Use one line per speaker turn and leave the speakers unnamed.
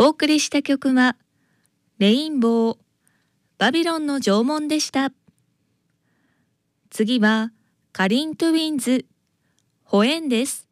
お送りした曲はレインボーバビロンの縄文でした。次はかりんトゥインズホエンです。